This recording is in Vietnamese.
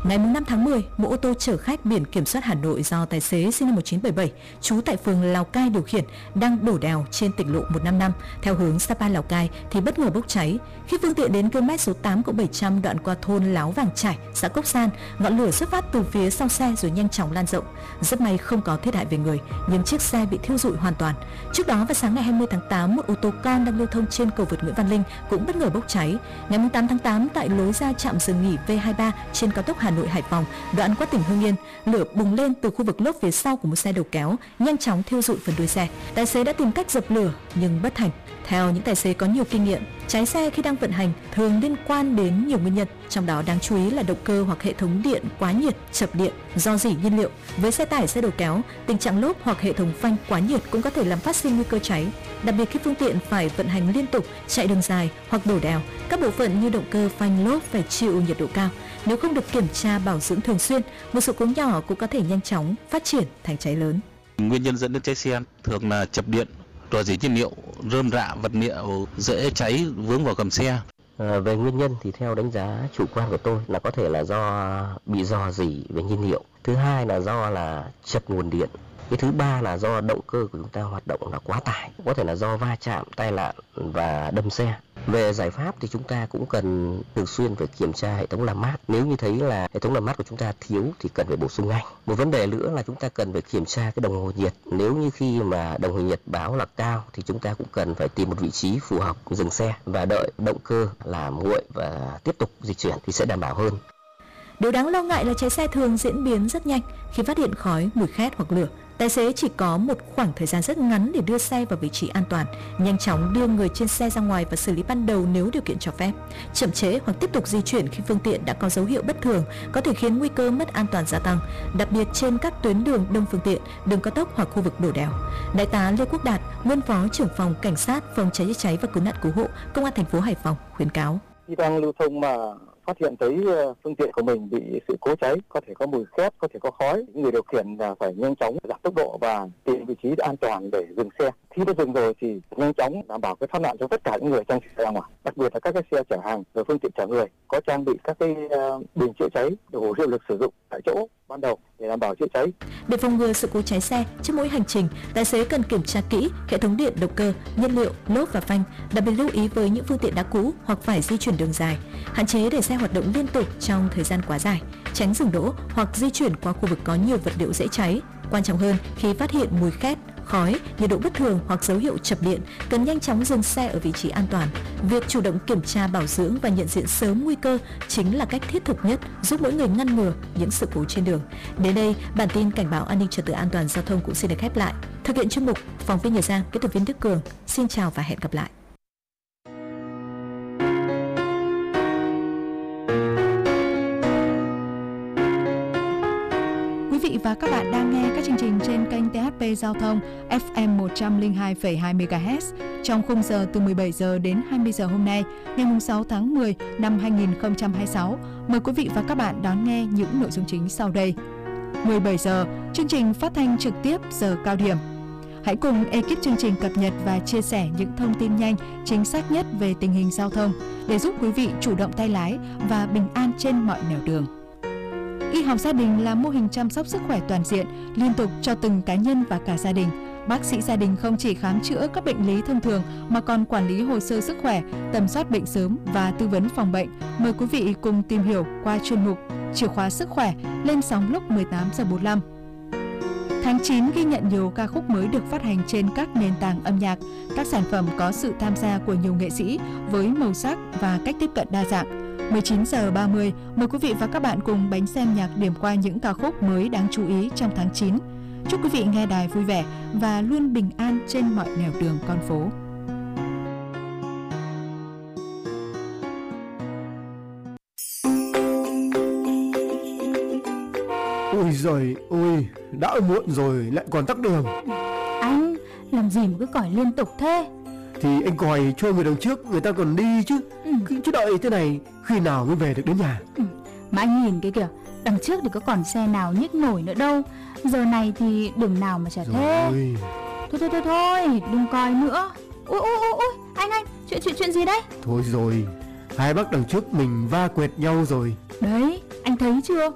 Ngày 5 tháng 10, một ô tô chở khách biển kiểm soát Hà Nội do tài xế sinh năm 1977, trú tại phường Lào Cai điều khiển đang đổ đèo trên tỉnh lộ 155 theo hướng Sapa Lào Cai thì bất ngờ bốc cháy. Khi phương tiện đến km số 8+700 đoạn qua thôn Láo Vàng Trải, xã Cốc San, ngọn lửa xuất phát từ phía sau xe rồi nhanh chóng lan rộng. Rất may không có thiệt hại về người, nhưng chiếc xe bị thiêu rụi hoàn toàn. Trước đó vào sáng ngày 20 tháng 8, một ô tô con đang lưu thông trên cầu vượt Nguyễn Văn Linh cũng bất ngờ bốc cháy. Ngày 8 tháng 8, tại lối ra trạm dừng nghỉ V23 trên cao tốc Hà Nội Hải Phòng, đoạn qua tỉnh Hưng Yên, lửa bùng lên từ khu vực lốp phía sau của một xe đầu kéo, nhanh chóng thiêu rụi phần đuôi xe. Tài xế đã tìm cách dập lửa nhưng bất thành. Theo những tài xế có nhiều kinh nghiệm, cháy xe khi đang vận hành thường liên quan đến nhiều nguyên nhân, trong đó đáng chú ý là động cơ hoặc hệ thống điện quá nhiệt, chập điện, rò rỉ nhiên liệu. Với xe tải, xe đầu kéo, tình trạng lốp hoặc hệ thống phanh quá nhiệt cũng có thể làm phát sinh nguy cơ cháy. Đặc biệt khi phương tiện phải vận hành liên tục, chạy đường dài hoặc đổ đèo, các bộ phận như động cơ, phanh, lốp phải chịu nhiệt độ cao. Nếu không được kiểm tra bảo dưỡng thường xuyên, một sự cố nhỏ cũng có thể nhanh chóng phát triển thành cháy lớn. Nguyên nhân dẫn đến cháy xe thường là chập điện, rò rỉ nhiên liệu, rơm rạ, vật liệu dễ cháy vướng vào cầm xe. Về nguyên nhân thì theo đánh giá chủ quan của tôi là có thể là do bị rò rỉ về nhiên liệu. Thứ hai là do là chập nguồn điện. Cái thứ ba là do động cơ của chúng ta hoạt động là quá tải, có thể là do va chạm, tai nạn và đâm xe. Về giải pháp thì chúng ta cũng cần thường xuyên phải kiểm tra hệ thống làm mát. Nếu như thấy là hệ thống làm mát của chúng ta thiếu thì cần phải bổ sung ngay. Một vấn đề nữa là chúng ta cần phải kiểm tra cái đồng hồ nhiệt. Nếu như khi mà đồng hồ nhiệt báo là cao thì chúng ta cũng cần phải tìm một vị trí phù hợp dừng xe và đợi động cơ làm nguội và tiếp tục di chuyển thì sẽ đảm bảo hơn. Điều đáng lo ngại là cháy xe thường diễn biến rất nhanh. Khi phát hiện khói, mùi khét hoặc lửa, tài xế chỉ có một khoảng thời gian rất ngắn để đưa xe vào vị trí an toàn, nhanh chóng đưa người trên xe ra ngoài và xử lý ban đầu nếu điều kiện cho phép. Chậm trễ hoặc tiếp tục di chuyển khi phương tiện đã có dấu hiệu bất thường có thể khiến nguy cơ mất an toàn gia tăng, đặc biệt trên các tuyến đường đông phương tiện, đường cao tốc hoặc khu vực đổ đèo. Đại tá Lê Quốc Đạt, nguyên phó trưởng phòng cảnh sát phòng cháy chữa cháy và cứu nạn cứu hộ, Công an thành phố Hải Phòng khuyến cáo: khi đang lưu thông mà phát hiện thấy phương tiện của mình bị sự cố cháy, có thể có mùi khét, có thể có khói, người điều khiển là phải nhanh chóng giảm tốc độ và tìm vị trí an toàn để dừng xe. Khi đã dừng rồi thì nhanh chóng đảm bảo cái thoát nạn cho tất cả những người trong xe ra ngoài, đặc biệt là các cái xe chở hàng và phương tiện chở người có trang bị các cái bình chữa cháy đủ hiệu lực sử dụng tại chỗ ban đầu để đảm bảo chữa cháy. Để phòng ngừa sự cố cháy xe, trước mỗi hành trình, tài xế cần kiểm tra kỹ hệ thống điện, động cơ, nhiên liệu, lốp và phanh, đặc biệt lưu ý với những phương tiện đã cũ hoặc phải di chuyển đường dài, hạn chế để xe hoạt động liên tục trong thời gian quá dài, tránh dừng đỗ hoặc di chuyển qua khu vực có nhiều vật liệu dễ cháy. Quan trọng hơn, khi phát hiện mùi khét, khói, nhiệt độ bất thường hoặc dấu hiệu chập điện, cần nhanh chóng dừng xe ở vị trí an toàn. Việc chủ động kiểm tra bảo dưỡng và nhận diện sớm nguy cơ chính là cách thiết thực nhất giúp mỗi người ngăn ngừa những sự cố trên đường. Đến đây, bản tin cảnh báo an ninh trật tự an toàn giao thông cũng xin được khép lại. Thực hiện chuyên mục, phóng viên Nhật Giang, kỹ thuật viên Đức Cường. Xin chào và hẹn gặp lại. Quý vị và các bạn đang nghe các chương trình trên kênh THP Giao thông FM 102,2 MHz trong khung giờ từ 17 giờ đến 20 giờ hôm nay, ngày 6 tháng 10 năm 2026. Mời quý vị và các bạn đón nghe những nội dung chính sau đây. 17 giờ, chương trình phát thanh trực tiếp giờ cao điểm. Hãy cùng ekip chương trình cập nhật và chia sẻ những thông tin nhanh, chính xác nhất về tình hình giao thông để giúp quý vị chủ động tay lái và bình an trên mọi nẻo đường. Y học gia đình là mô hình chăm sóc sức khỏe toàn diện, liên tục cho từng cá nhân và cả gia đình. Bác sĩ gia đình không chỉ khám chữa các bệnh lý thông thường mà còn quản lý hồ sơ sức khỏe, tầm soát bệnh sớm và tư vấn phòng bệnh. Mời quý vị cùng tìm hiểu qua chuyên mục Chìa khóa sức khỏe lên sóng lúc 18:45. Tháng 9 ghi nhận nhiều ca khúc mới được phát hành trên các nền tảng âm nhạc. Các sản phẩm có sự tham gia của nhiều nghệ sĩ với màu sắc và cách tiếp cận đa dạng. 19:30, mời quý vị và các bạn cùng bánh xem nhạc điểm qua những ca khúc mới đáng chú ý trong tháng 9. Chúc quý vị nghe đài vui vẻ và luôn bình an trên mọi nẻo đường con phố. Ôi giời ôi, đã muộn rồi lại còn tắc đường. Anh, làm gì mà cứ còi liên tục thế? Thì anh còi cho người đằng trước người ta còn đi chứ. Chứ đợi thế này khi nào mới về được đến nhà. Mà anh nhìn cái kìa, đằng trước thì có còn xe nào nhích nổi nữa đâu. Giờ này thì đường nào mà chả thế. Thôi, đừng coi nữa. Ui, anh, chuyện gì đấy? Thôi rồi, hai bác đằng trước mình va quẹt nhau rồi. Đấy, anh thấy chưa?